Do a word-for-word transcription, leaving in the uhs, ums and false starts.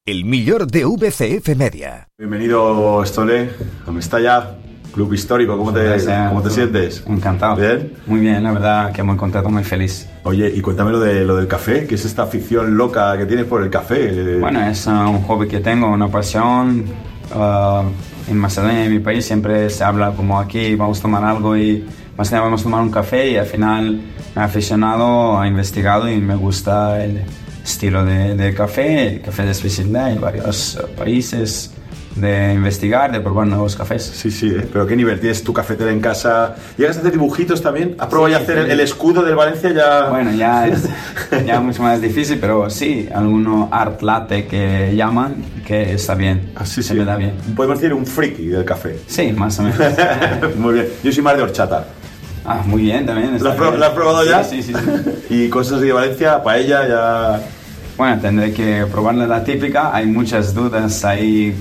El millor de V C F Media. Bienvenido, Estole, a Mestalla, club histórico. ¿Cómo te, ¿cómo te sientes? Encantado. ¿Bien? Muy bien, la verdad que muy contento, muy feliz. Oye, y cuéntame lo, de, lo del café, ¿qué es esta afición loca que tienes por el café? Bueno, es uh, un hobby que tengo, una pasión. Uh, en Macedonia, en mi país, siempre se habla como aquí, vamos a tomar algo y más que nada vamos a tomar un café, y al final me he aficionado, he investigado y me gusta el estilo de, de café, el café de especialidad en varios uh, países, de investigar, de probar nuevos cafés. Sí, sí, ¿eh? Pero qué nivel, tienes tu cafetera en casa. ¿Llegas a hacer dibujitos también? ¿Has probado sí, ya hacer sí. el, el escudo del Valencia? Ya... Bueno, ya es ya mucho más difícil, pero sí, alguno art latte que llaman, que está bien, ah, sí, se sí. me da bien. Podemos decir un friki del café. Sí, más o menos. Muy bien, yo soy más de horchata. Ah, muy bien también. ¿Lo has, pro- ¿Lo has probado ya? Sí, sí, sí, sí. ¿Y cosas de Valencia, paella, ya...? Bueno, tendré que probarla la típica. Hay muchas dudas ahí